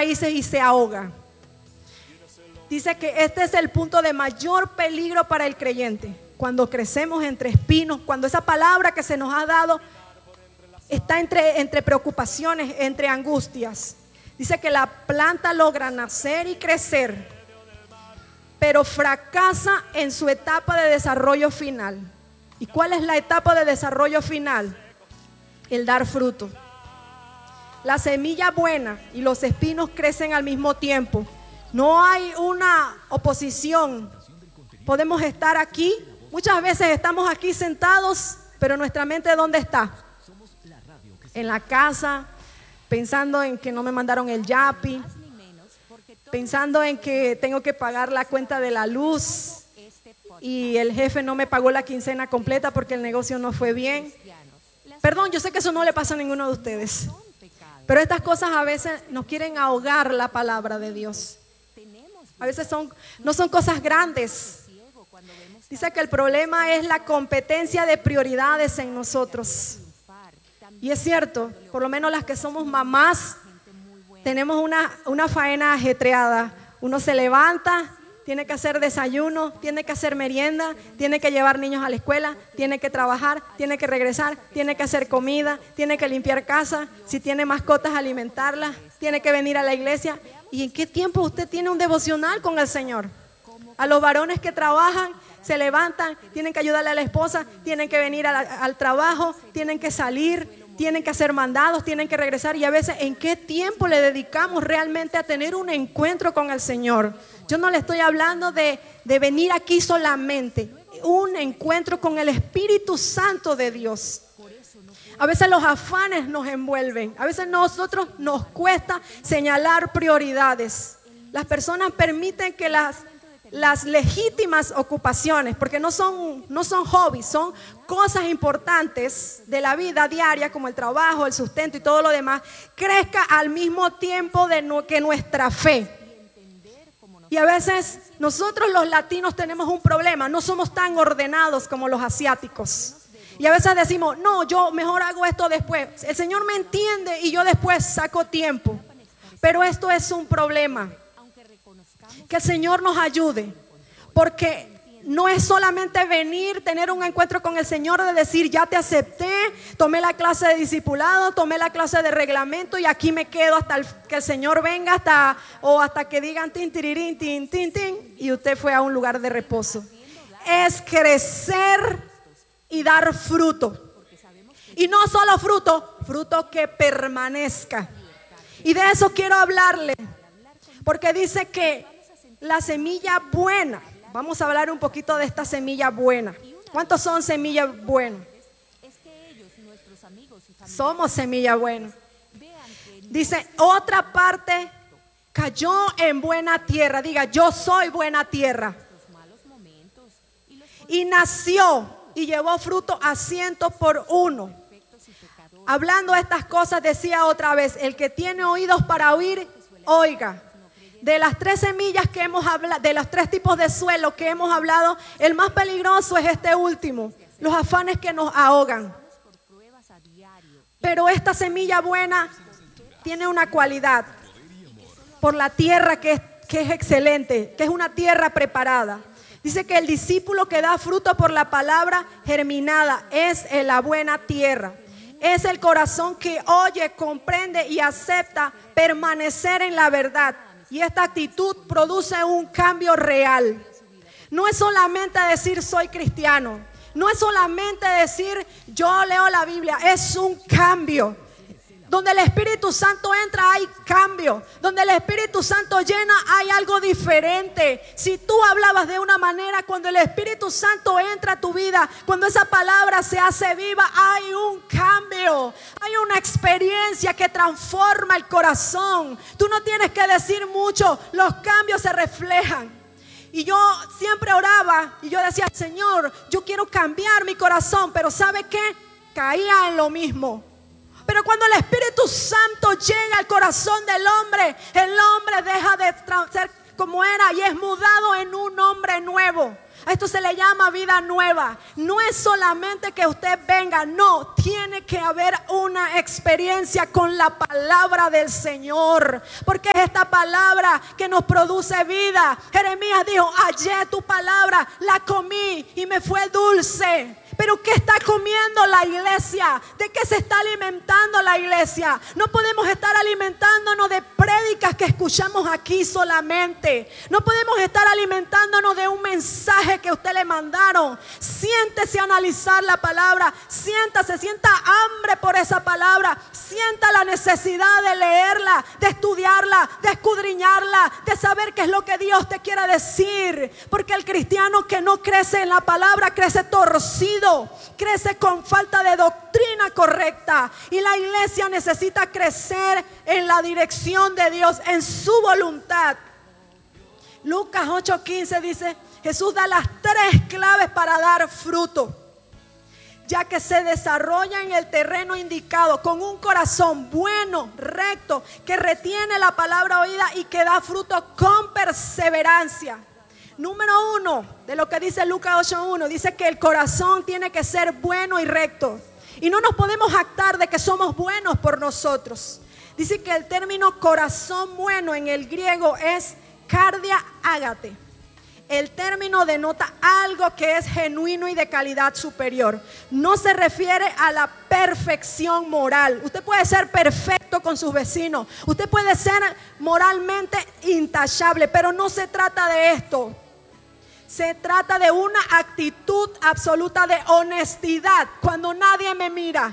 raíces y se ahoga. Dice que este es el punto de mayor peligro para el creyente. Cuando crecemos entre espinos, cuando esa palabra que se nos ha dado está entre preocupaciones, entre angustias. Dice que la planta logra nacer y crecer, pero fracasa en su etapa de desarrollo final. ¿Y cuál es la etapa de desarrollo final? El dar fruto. La semilla buena y los espinos crecen al mismo tiempo. No hay una oposición. Podemos estar aquí, muchas veces estamos aquí sentados, pero nuestra mente ¿dónde está? En la casa, pensando en que no me mandaron el Yapi, pensando en que tengo que pagar la cuenta de la luz y el jefe no me pagó la quincena completa porque el negocio no fue bien. Perdón, yo sé que eso no le pasa a ninguno de ustedes, pero estas cosas a veces nos quieren ahogar la palabra de Dios. A veces no son cosas grandes. Dice que el problema es la competencia de prioridades en nosotros. Y es cierto, por lo menos las que somos mamás, tenemos una faena ajetreada. Uno se levanta, tiene que hacer desayuno, tiene que hacer merienda, tiene que llevar niños a la escuela, tiene que trabajar, tiene que regresar, tiene que hacer comida, tiene que limpiar casa, si tiene mascotas alimentarlas, tiene que venir a la iglesia. ¿Y en qué tiempo usted tiene un devocional con el Señor? A los varones que trabajan, se levantan, tienen que ayudarle a la esposa, tienen que venir al trabajo, tienen que salir, tienen que hacer mandados, tienen que regresar. Y a veces, ¿en qué tiempo le dedicamos realmente a tener un encuentro con el Señor? Yo no le estoy hablando de venir aquí solamente, un encuentro con el Espíritu Santo de Dios. A veces los afanes nos envuelven, a veces nosotros nos cuesta señalar prioridades. Las personas permiten que las legítimas ocupaciones, porque no son hobbies, son cosas importantes de la vida diaria como el trabajo, el sustento y todo lo demás, crezca al mismo tiempo que nuestra fe. Y a veces nosotros los latinos tenemos un problema, no somos tan ordenados como los asiáticos. Y a veces decimos, no, yo mejor hago esto después. El Señor me entiende y yo después saco tiempo. Pero esto es un problema. Que el Señor nos ayude. Porque no es solamente venir, tener un encuentro con el Señor, de decir, ya te acepté, tomé la clase de discipulado, tomé la clase de reglamento y aquí me quedo hasta que el Señor venga, hasta que digan tin, tirirín, tin, tin, tin, y usted fue a un lugar de reposo. Es crecer y dar fruto. Y no solo fruto que permanezca. Y de eso quiero hablarle, porque dice que la semilla buena, vamos a hablar un poquito de esta semilla buena. ¿Cuántos son semillas buenas? Somos semilla buena. Dice, otra parte cayó en buena tierra. Diga, yo soy buena tierra. Y nació y llevó fruto a 100 por 1. Hablando de estas cosas, decía otra vez, el que tiene oídos para oír, oiga. De las 3 semillas que hemos hablado, de los 3 tipos de suelo que hemos hablado, el más peligroso es este último, los afanes que nos ahogan. Pero esta semilla buena tiene una cualidad, por la tierra que es excelente, que es una tierra preparada. Dice que el discípulo que da fruto por la palabra germinada es la buena tierra. Es el corazón que oye, comprende y acepta permanecer en la verdad. Y esta actitud produce un cambio real. No es solamente decir soy cristiano. No es solamente decir yo leo la Biblia. Es un cambio. Donde el Espíritu Santo entra hay cambio. Donde el Espíritu Santo llena hay algo diferente. Si tú hablabas de una manera, cuando el Espíritu Santo entra a tu vida, cuando esa palabra se hace viva, hay un cambio. Hay una experiencia que transforma el corazón. Tú no tienes que decir mucho, los cambios se reflejan. Y yo siempre oraba y yo decía, Señor, yo quiero cambiar mi corazón, pero ¿sabe qué? Caía en lo mismo. Pero cuando el Espíritu Santo llega al corazón del hombre, el hombre deja de ser como era y es mudado en un hombre nuevo. A esto se le llama vida nueva. No es solamente que usted venga, no, tiene que haber una experiencia con la palabra del Señor, porque es esta palabra que nos produce vida. Jeremías dijo: hallé tu palabra, la comí y me fue dulce. Pero ¿qué está comiendo la iglesia? ¿De qué se está alimentando la iglesia? No podemos estar alimentándonos de prédicas que escuchamos aquí solamente. No podemos estar alimentándonos de un mensaje que usted le mandaron. Siéntese a analizar la palabra. Sienta hambre por esa palabra. Sienta la necesidad de leerla, de estudiarla, de escudriñarla, de saber qué es lo que Dios te quiere decir. Porque el cristiano que no crece en la palabra crece torcido, crece con falta de doctrina correcta. Y la iglesia necesita crecer en la dirección de Dios, en su voluntad. Lucas 8:15 dice: Jesús da las 3 claves para dar fruto, ya que se desarrolla en el terreno indicado, con un corazón bueno, recto, que retiene la palabra oída y que da fruto con perseverancia. Número 1 de lo que dice Lucas 8:1, dice que el corazón tiene que ser bueno y recto. Y no nos podemos jactar de que somos buenos por nosotros. Dice que el término corazón bueno en el griego es cardia ágate. El término denota algo que es genuino y de calidad superior. No se refiere a la perfección moral. Usted puede ser perfecto con sus vecinos. Usted puede ser moralmente intachable, pero no se trata de esto. Se trata de una actitud absoluta de honestidad cuando nadie me mira.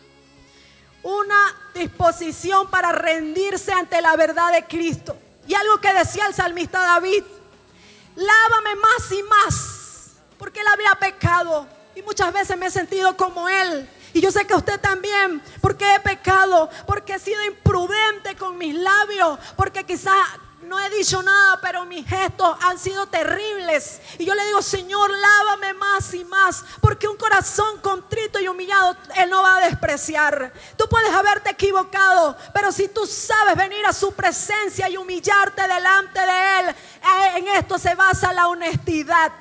Una disposición para rendirse ante la verdad de Cristo. Y algo que decía el salmista David: lávame más y más, porque él había pecado y muchas veces me he sentido como él. Y yo sé que usted también, porque he pecado, porque he sido imprudente con mis labios, porque quizás no he dicho nada, pero mis gestos han sido terribles. Y yo le digo: Señor, lávame más y más, porque un corazón contrito y humillado Él no va a despreciar. Tú puedes haberte equivocado, pero si tú sabes venir a su presencia y humillarte delante de Él, en esto se basa la honestidad.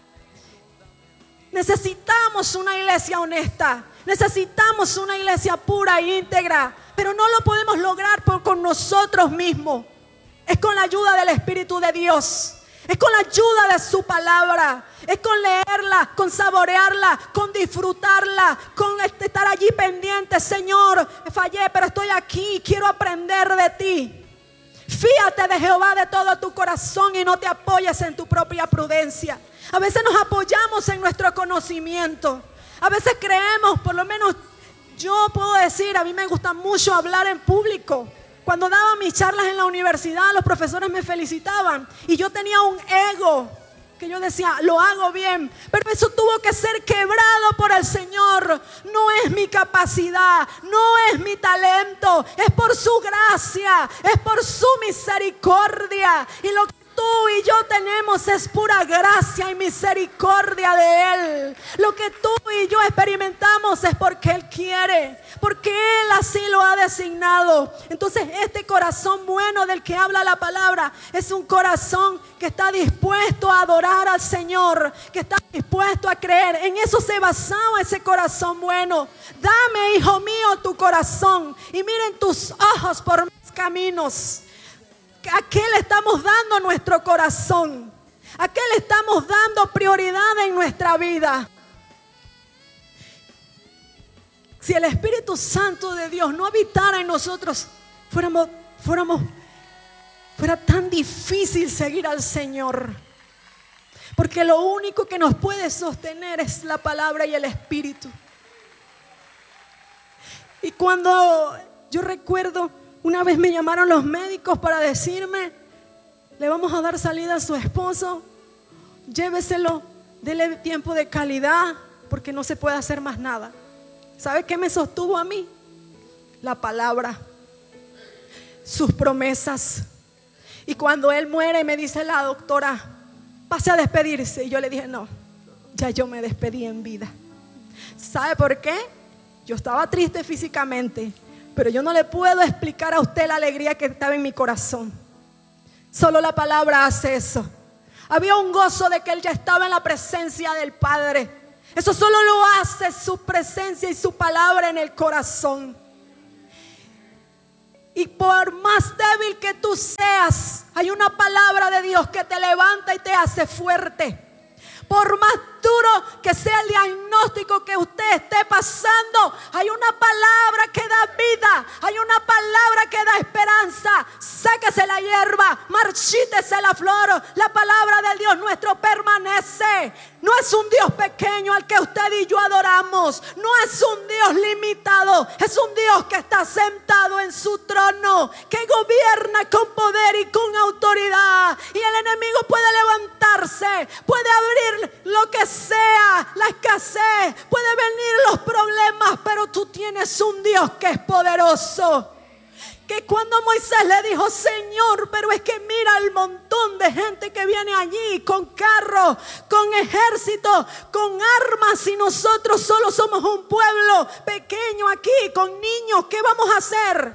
Necesitamos una iglesia honesta. Necesitamos una iglesia pura e íntegra, pero no lo podemos lograr con nosotros mismos. Es con la ayuda del Espíritu de Dios. Es con la ayuda de su palabra. Es con leerla, con saborearla, con disfrutarla, con estar allí pendiente. Señor, fallé, pero estoy aquí, quiero aprender de ti. Fíate de Jehová de todo tu corazón y no te apoyes en tu propia prudencia. A veces nos apoyamos en nuestro conocimiento. A veces creemos, por lo menos yo puedo decir, a mí me gusta mucho hablar en público. Cuando daba mis charlas en la universidad, los profesores me felicitaban y yo tenía un ego que yo decía: lo hago bien, pero eso tuvo que ser quebrado por el Señor. No es mi capacidad, no es mi talento, es por su gracia, es por su misericordia. Y lo que tú y yo tenemos es pura gracia y misericordia de Él. Lo que tú y yo experimentamos es porque Él quiere, porque Él así lo ha designado. Entonces este corazón bueno del que habla la palabra es un corazón que está dispuesto a adorar al Señor, que está dispuesto a creer. En eso se basaba ese corazón bueno. Dame, hijo mío, tu corazón y miren tus ojos por mis caminos. ¿A qué le estamos dando nuestro corazón? ¿A qué le estamos dando prioridad en nuestra vida? Si el Espíritu Santo de Dios no habitara en nosotros, fuera tan difícil seguir al Señor. Porque lo único que nos puede sostener es la palabra y el Espíritu. Y cuando yo recuerdo, una vez me llamaron los médicos para decirme: le vamos a dar salida a su esposo, lléveselo, dele tiempo de calidad, porque no se puede hacer más nada. ¿Sabe qué me sostuvo a mí? La palabra, sus promesas. Y cuando él muere, me dice la doctora: pase a despedirse. Y yo le dije: no, ya yo me despedí en vida. ¿Sabe por qué? Yo estaba triste físicamente, Pero yo no le puedo explicar a usted la alegría que estaba en mi corazón. Solo la palabra hace eso. Había un gozo de que él ya estaba en la presencia del Padre. Eso solo lo hace su presencia y su palabra en el corazón. Y por más débil que tú seas, hay una palabra de Dios que te levanta y te hace fuerte. Por más duro que sea el diagnóstico que usted esté pasando, hay una palabra que da vida, hay una palabra que da esperanza. Sáquese la hierba, marchítese la flor. La palabra del Dios nuestro permanece. No es un Dios pequeño al que usted y yo adoramos. No es un Dios limitado. Es un Dios que está sentado en su trono, que gobierna con poder y con autoridad. Y el enemigo puede levantarse, puede abrir lo que sea, la escasez, puede venir los problemas, pero tú tienes un Dios que es poderoso. Que cuando Moisés le dijo: Señor, pero es que mira el montón de gente que viene allí con carros, con ejércitos, con armas, y nosotros solo somos un pueblo pequeño aquí con niños, ¿qué vamos a hacer?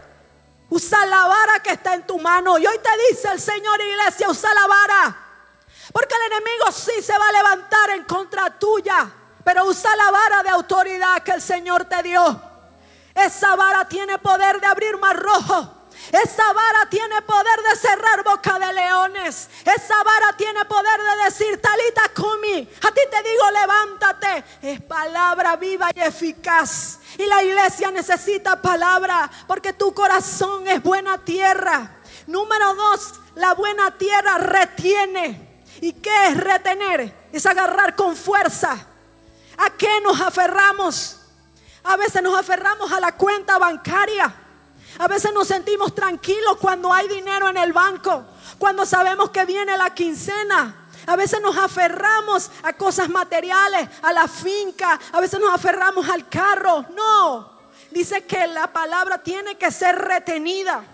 Usa la vara que está en tu mano. Y hoy te dice el Señor, iglesia, usa la vara. Porque el enemigo sí se va a levantar en contra tuya, pero usa la vara de autoridad que el Señor te dio. Esa vara tiene poder de abrir mar rojo. Esa vara tiene poder de cerrar boca de leones. Esa vara tiene poder de decir: Talita cumi, a ti te digo levántate. Es palabra viva y eficaz. Y la iglesia necesita palabra, porque tu corazón es buena tierra. Número 2, la buena tierra retiene. ¿Y qué es retener? Es agarrar con fuerza. ¿A qué nos aferramos? A veces nos aferramos a la cuenta bancaria. A veces nos sentimos tranquilos cuando hay dinero en el banco, cuando sabemos que viene la quincena. A veces nos aferramos a cosas materiales, a la finca. A veces nos aferramos al carro. No, dice que la palabra tiene que ser retenida.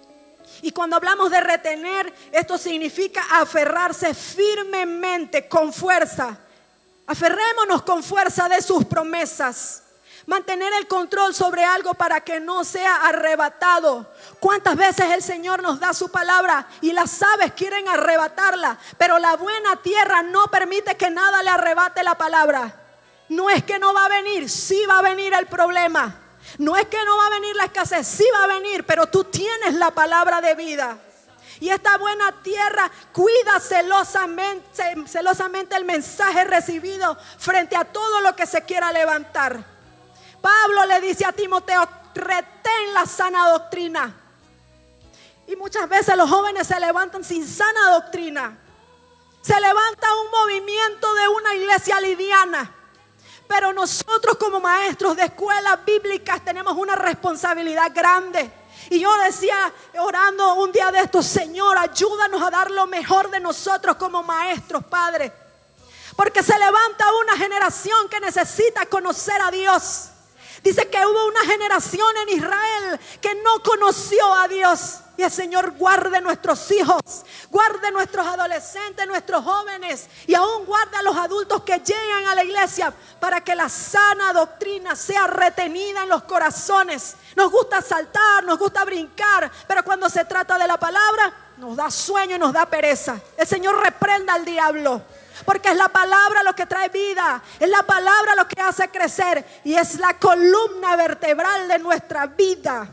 Y cuando hablamos de retener, esto significa aferrarse firmemente, con fuerza. Aferrémonos con fuerza de sus promesas. Mantener el control sobre algo para que no sea arrebatado. ¿Cuántas veces el Señor nos da su palabra y las aves quieren arrebatarla? Pero la buena tierra no permite que nada le arrebate la palabra. No es que no va a venir, sí va a venir el problema. No es que no va a venir la escasez, sí va a venir, pero tú tienes la palabra de vida. Y esta buena tierra cuida celosamente el mensaje recibido frente a todo lo que se quiera levantar. Pablo le dice a Timoteo: retén la sana doctrina. Y muchas veces los jóvenes se levantan sin sana doctrina. Se levanta un movimiento de una iglesia liviana. Pero nosotros como maestros de escuelas bíblicas tenemos una responsabilidad grande. Y yo decía, orando un día de estos: Señor, ayúdanos a dar lo mejor de nosotros como maestros, Padre. Porque se levanta una generación que necesita conocer a Dios. Dice que hubo una generación en Israel que no conoció a Dios. Y el Señor guarde nuestros hijos, guarde nuestros adolescentes, nuestros jóvenes, y aún guarde a los adultos que llegan a la iglesia, para que la sana doctrina sea retenida en los corazones. Nos gusta saltar, nos gusta brincar, pero cuando se trata de la palabra nos da sueño y nos da pereza. El Señor reprenda al diablo. Porque es la palabra lo que trae vida, es la palabra lo que hace crecer, y es la columna vertebral de nuestra vida.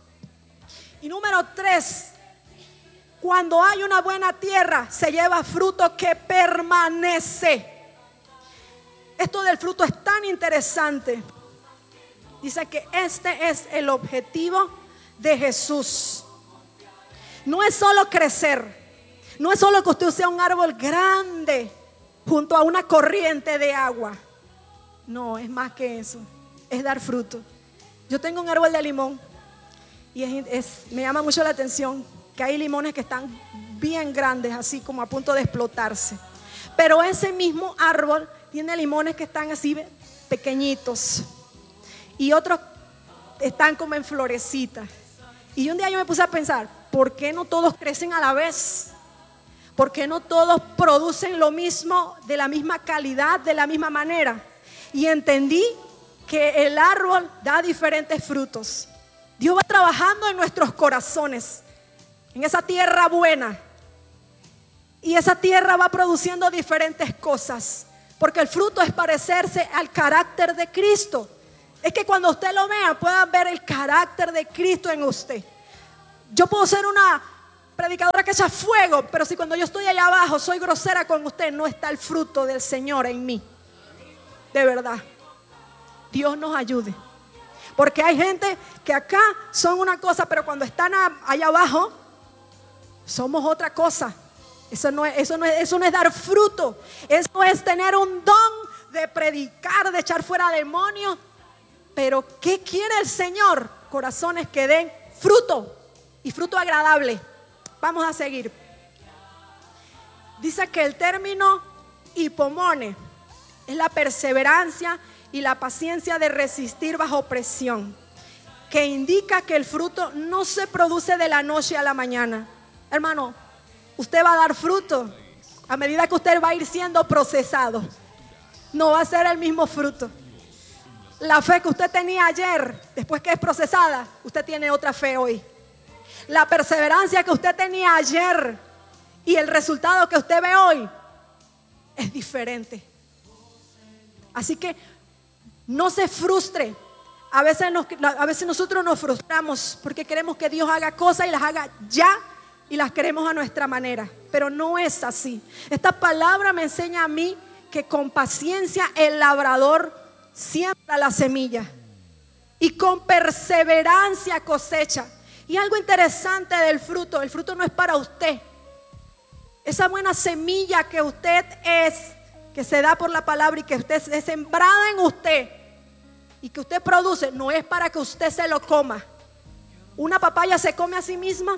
Y número 3, cuando hay una buena tierra, se lleva fruto que permanece. Esto del fruto es tan interesante. Dice que este es el objetivo de Jesús. No es solo crecer, no es solo que usted sea un árbol grande junto a una corriente de agua. No, es más que eso. Es dar fruto. Yo tengo un árbol de limón y me llama mucho la atención que hay limones que están bien grandes, así como a punto de explotarse. Pero ese mismo árbol tiene limones que están así pequeñitos y otros están como en florecitas. Y un día yo me puse a pensar: ¿por qué no todos crecen a la vez? ¿Por qué no todos producen lo mismo, de la misma calidad, de la misma manera? Y entendí que el árbol da diferentes frutos. Dios va trabajando en nuestros corazones, en esa tierra buena. Y esa tierra va produciendo diferentes cosas, porque el fruto es parecerse al carácter de Cristo. Es que cuando usted lo vea, pueda ver el carácter de Cristo en usted. Yo puedo ser una predicadora que echa fuego, pero si cuando yo estoy allá abajo soy grosera con usted, no está el fruto del Señor en mí. De verdad, Dios nos ayude. Porque hay gente que acá son una cosa, pero cuando están allá abajo somos otra cosa. Eso no es dar fruto. Eso es tener un don de predicar, de echar fuera demonios. Pero ¿qué quiere el Señor? Corazones que den fruto, y fruto agradable. Vamos a seguir. Dice que el término hipomone es la perseverancia y la paciencia de resistir bajo presión, que indica que el fruto no se produce de la noche a la mañana. Hermano, usted va a dar fruto a medida que usted va a ir siendo procesado. No va a ser el mismo fruto. La fe que usted tenía ayer, después que es procesada, usted tiene otra fe hoy. La perseverancia que usted tenía ayer y el resultado que usted ve hoy es diferente. Así que no se frustre. A veces nosotros nos frustramos porque queremos que Dios haga cosas y las haga ya y las queremos a nuestra manera. Pero no es así. Esta palabra me enseña a mí que con paciencia el labrador siembra la semilla y con perseverancia cosecha. Y algo interesante del fruto, el fruto no es para usted. Esa buena semilla que usted es, que se da por la palabra y que usted es sembrada en usted y que usted produce, no es para que usted se lo coma. Una papaya se come a sí misma.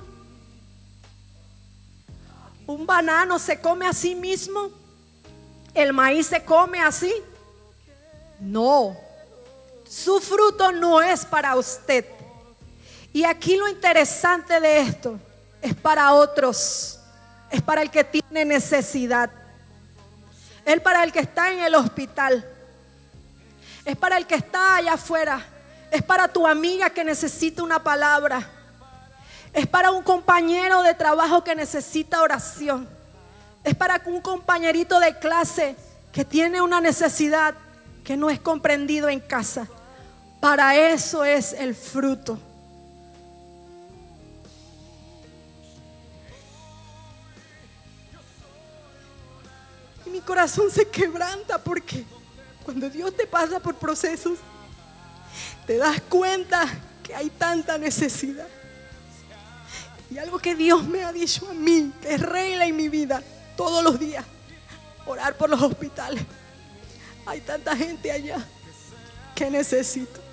Un banano se come a sí mismo. El maíz se come así. No, su fruto no es para usted. Y aquí lo interesante de esto es para otros, es para el que tiene necesidad, es para el que está en el hospital, es para el que está allá afuera, es para tu amiga que necesita una palabra, es para un compañero de trabajo que necesita oración, es para un compañerito de clase que tiene una necesidad que no es comprendido en casa. Para eso es el fruto. Y mi corazón se quebranta porque cuando Dios te pasa por procesos, te das cuenta que hay tanta necesidad. Y algo que Dios me ha dicho a mí, que es regla en mi vida, todos los días, orar por los hospitales. Hay tanta gente allá que necesito.